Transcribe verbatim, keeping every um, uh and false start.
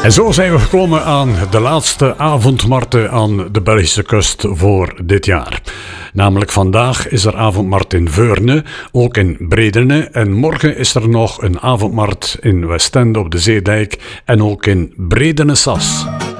En zo zijn we gekomen aan de laatste avondmarkten aan de Belgische kust voor dit jaar. Namelijk vandaag is er avondmarkt in Veurne, ook in Bredene. En morgen is er nog een avondmarkt in Westende op de Zeedijk en ook in Bredene-Sas.